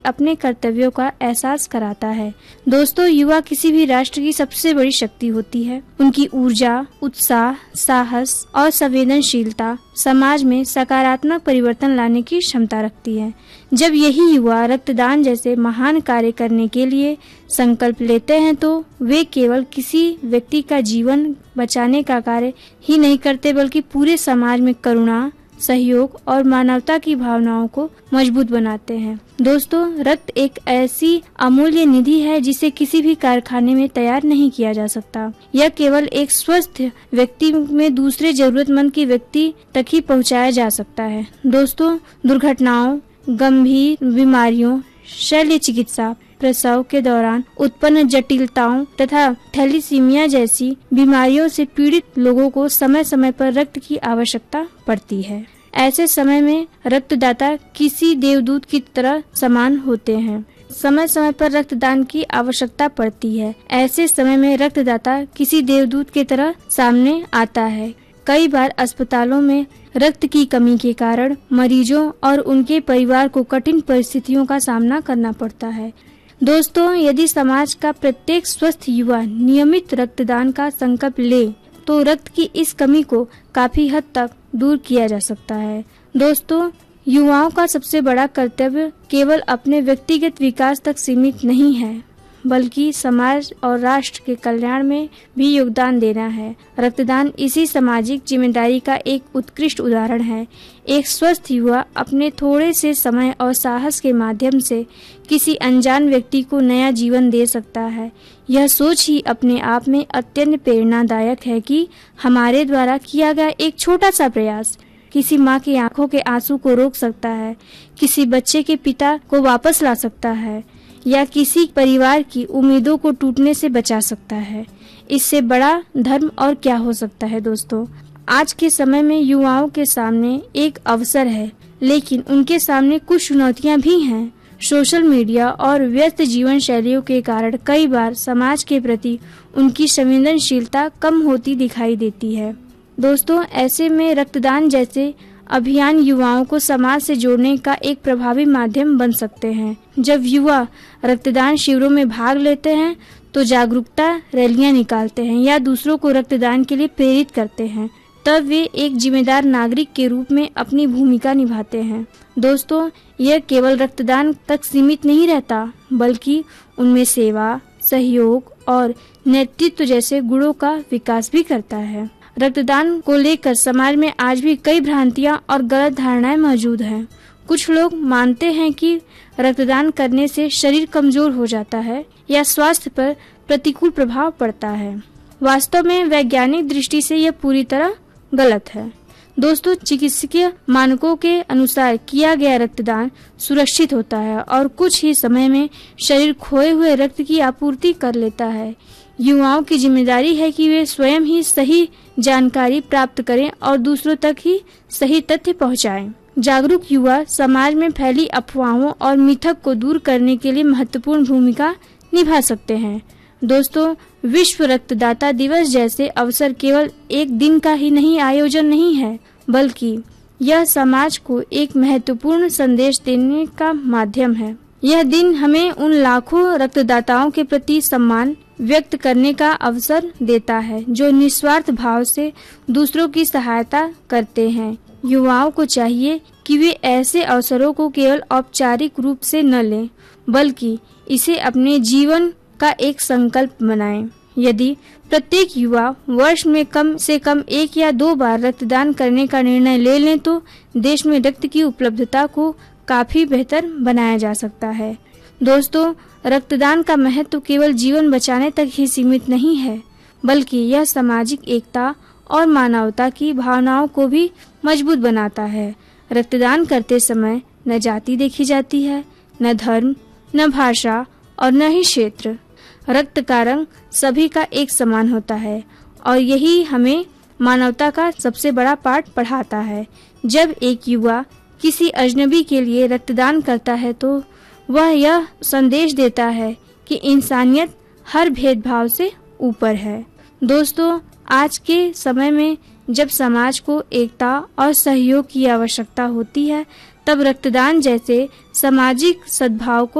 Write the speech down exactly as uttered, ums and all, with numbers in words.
अपने कर्तव्यों का एहसास कराता है। दोस्तों, युवा किसी भी राष्ट्र की सबसे बड़ी शक्ति होती है। उनकी ऊर्जा, उत्साह, साहस और संवेदनशीलता समाज में सकारात्मक परिवर्तन लाने की क्षमता रखती है। जब यही युवा रक्तदान जैसे महान कार्य करने के लिए संकल्प लेते हैं तो वे केवल किसी व्यक्ति का जीवन बचाने का कार्य ही नहीं करते, बल्कि पूरे समाज में करुणा, सहयोग और मानवता की भावनाओं को मजबूत बनाते हैं। दोस्तों, रक्त एक ऐसी अमूल्य निधि है जिसे किसी भी कारखाने में तैयार नहीं किया जा सकता। यह केवल एक स्वस्थ व्यक्ति में दूसरे जरूरतमंद की व्यक्ति तक ही पहुंचाया जा सकता है। दोस्तों, दुर्घटनाओं, गंभीर बीमारियों, शल्य चिकित्सा, प्रसव के दौरान उत्पन्न जटिलताओं तथा थैलीसीमिया जैसी बीमारियों से पीड़ित लोगों को समय समय पर रक्त की आवश्यकता पड़ती है। ऐसे समय में रक्तदाता किसी देवदूत की तरह समान होते हैं। समय समय पर रक्तदान की आवश्यकता पड़ती है। ऐसे समय में रक्तदाता किसी देवदूत की तरह सामने आता है। कई बार अस्पतालों में रक्त की कमी के कारण मरीजों और उनके परिवार को कठिन परिस्थितियों का सामना करना पड़ता है। दोस्तों, यदि समाज का प्रत्येक स्वस्थ युवा नियमित रक्तदान का संकल्प ले तो रक्त की इस कमी को काफी हद तक दूर किया जा सकता है। दोस्तों, युवाओं का सबसे बड़ा कर्तव्य केवल अपने व्यक्तिगत विकास तक सीमित नहीं है, बल्कि समाज और राष्ट्र के कल्याण में भी योगदान देना है। रक्तदान इसी सामाजिक जिम्मेदारी का एक उत्कृष्ट उदाहरण है। एक स्वस्थ युवा अपने थोड़े से समय और साहस के माध्यम से किसी अनजान व्यक्ति को नया जीवन दे सकता है। यह सोच ही अपने आप में अत्यंत प्रेरणादायक है कि हमारे द्वारा किया गया एक छोटा सा प्रयास किसी माँ की आंखों के आंसू को रोक सकता है, किसी बच्चे के पिता को वापस ला सकता है या किसी परिवार की उम्मीदों को टूटने से बचा सकता है। इससे बड़ा धर्म और क्या हो सकता है। दोस्तों, आज के समय में युवाओं के सामने एक अवसर है, लेकिन उनके सामने कुछ चुनौतियां भी हैं। सोशल मीडिया और व्यस्त जीवन शैलियों के कारण कई बार समाज के प्रति उनकी संवेदनशीलता कम होती दिखाई देती है। दोस्तों, ऐसे में रक्तदान जैसे अभियान युवाओं को समाज से जोड़ने का एक प्रभावी माध्यम बन सकते हैं। जब युवा रक्तदान शिविरों में भाग लेते हैं तो जागरूकता रैलियां निकालते हैं या दूसरों को रक्तदान के लिए प्रेरित करते हैं, तब वे एक जिम्मेदार नागरिक के रूप में अपनी भूमिका निभाते हैं। दोस्तों, यह केवल रक्तदान तक सीमित नहीं रहता, बल्कि उनमें सेवा, सहयोग और नेतृत्व जैसे गुणों का विकास भी करता है। रक्तदान को लेकर समाज में आज भी कई भ्रांतियां और गलत धारणाएं मौजूद हैं। कुछ लोग मानते हैं कि रक्तदान करने से शरीर कमजोर हो जाता है या स्वास्थ्य पर प्रतिकूल प्रभाव पड़ता है। वास्तव में वैज्ञानिक दृष्टि से यह पूरी तरह गलत है। दोस्तों, चिकित्सकीय मानकों के अनुसार किया गया रक्तदान सुरक्षित होता है और कुछ ही समय में शरीर खोए हुए रक्त की आपूर्ति कर लेता है। युवाओं की जिम्मेदारी है कि वे स्वयं ही सही जानकारी प्राप्त करें और दूसरों तक ही सही तथ्य पहुंचाएं। जागरूक युवा समाज में फैली अफवाहों और मिथक को दूर करने के लिए महत्वपूर्ण भूमिका निभा सकते हैं। दोस्तों, विश्व रक्तदाता दिवस जैसे अवसर केवल एक दिन का ही नहीं आयोजन नहीं है, बल्कि यह समाज को एक महत्वपूर्ण संदेश देने का माध्यम है। यह दिन हमें उन लाखों रक्तदाताओं के प्रति सम्मान व्यक्त करने का अवसर देता है जो निस्वार्थ भाव से दूसरों की सहायता करते हैं। युवाओं को चाहिए कि वे ऐसे अवसरों को केवल औपचारिक रूप से न लें, बल्कि इसे अपने जीवन का एक संकल्प बनाएं। यदि प्रत्येक युवा वर्ष में कम से कम एक या दो बार रक्तदान करने का निर्णय ले लें तो देश में रक्त की उपलब्धता को काफी बेहतर बनाया जा सकता है। दोस्तों, रक्तदान का महत्व केवल जीवन बचाने तक ही सीमित नहीं है, बल्कि यह सामाजिक एकता और मानवता की भावनाओं को भी मजबूत बनाता है। रक्तदान करते समय न जाति देखी जाती है, न धर्म, न भाषा और न ही क्षेत्र। रक्त का रंग सभी का एक समान होता है और यही हमें मानवता का सबसे बड़ा पाठ पढ़ाता है। जब एक युवा किसी अजनबी के लिए रक्तदान करता है तो वह यह संदेश देता है कि इंसानियत हर भेदभाव से ऊपर है। दोस्तों, आज के समय में जब समाज को एकता और सहयोग की आवश्यकता होती है, तब रक्तदान जैसे सामाजिक सद्भाव को